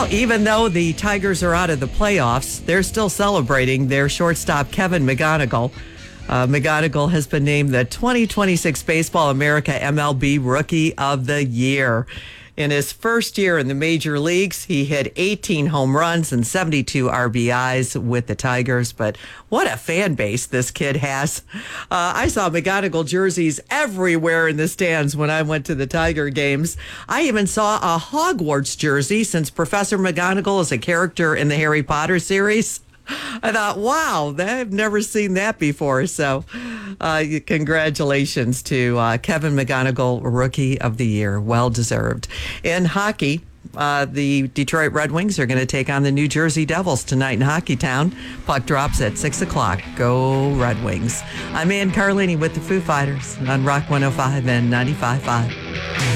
Well, even though the Tigers are out of the playoffs, they're still celebrating their shortstop, Kevin McGonigal. McGonigal has been named the 2026 Baseball America MLB Rookie of the Year. In his first year in the major leagues, he hit 18 home runs and 72 RBIs with the Tigers. But what a fan base this kid has. I saw McGonigal jerseys everywhere in the stands when I went to the Tiger games. I even saw a Hogwarts jersey since Professor McGonagall is a character in the Harry Potter series. I thought, wow, I've never seen that before. So congratulations to Kevin McGonigal, Rookie of the Year. Well deserved. In hockey, the Detroit Red Wings are going to take on the New Jersey Devils tonight in Hockeytown. Puck drops at 6 o'clock. Go Red Wings. I'm Ann Carlini with the Foo Fighters on Rock 105 and 95.5.